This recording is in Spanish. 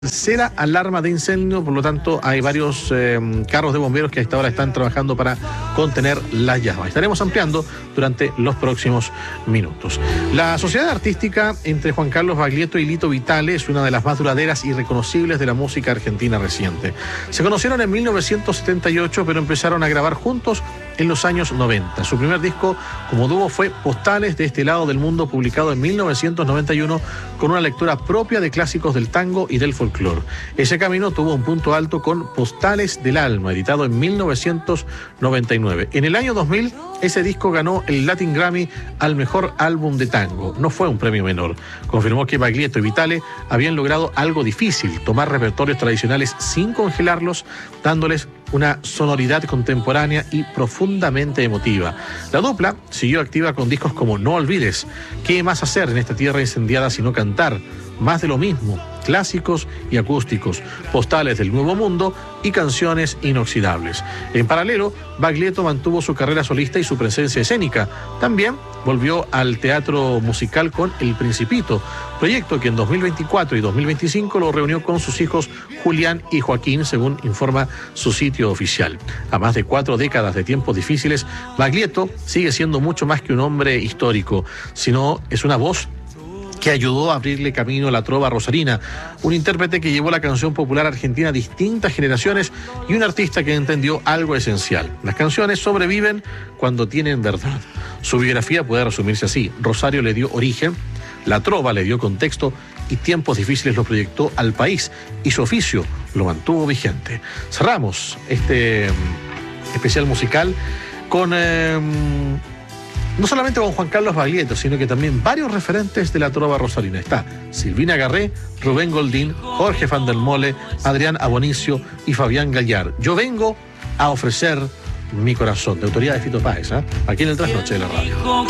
Tercera alarma de incendio, por lo tanto hay varios carros de bomberos que a esta hora están trabajando para contener las llamas. Estaremos ampliando durante los próximos minutos. La sociedad artística entre Juan Carlos Baglietto y Lito Vitale es una de las más duraderas y reconocibles de la música argentina reciente. Se conocieron en 1978, pero empezaron a grabar juntos en los años 90. Su primer disco como dúo fue Postales de este lado del mundo, publicado en 1991 con una lectura propia de clásicos del tango y del folclore. Ese camino tuvo un punto alto con Postales del Alma, editado en 1999. En el año 2000, ese disco ganó el Latin Grammy al mejor álbum de tango. No fue un premio menor. Confirmó que Baglietto y Vitale habían logrado algo difícil: tomar repertorios tradicionales sin congelarlos, dándoles una sonoridad contemporánea y profundamente emotiva. La dupla siguió activa con discos como No Olvides, ¿Qué más hacer en esta tierra incendiada sino cantar?, Más de lo mismo, clásicos y acústicos, Postales del Nuevo Mundo y Canciones inoxidables. En paralelo, Baglietto mantuvo su carrera solista y su presencia escénica. También volvió al teatro musical con El Principito, proyecto que en 2024 y 2025 lo reunió con sus hijos Julián y Joaquín, según informa su sitio oficial. A más de 4 décadas de tiempos difíciles, Baglietto sigue siendo mucho más que un hombre histórico, sino es una voz que ayudó a abrirle camino a la trova rosarina, un intérprete que llevó la canción popular argentina a distintas generaciones y un artista que entendió algo esencial: las canciones sobreviven cuando tienen verdad. Su biografía puede resumirse así: Rosario le dio origen, la trova le dio contexto y tiempos difíciles lo proyectó al país, y su oficio lo mantuvo vigente. Cerramos este especial musical con no solamente con Juan Carlos Baglietto, sino que también varios referentes de la trova rosarina. Está Silvina Garré, Rubén Goldín, Jorge van der Mole, Adrián Abonicio y Fabián Gallar. Yo vengo a ofrecer mi corazón, de autoría de Fito Páez, aquí en el Trasnoche de la Radio.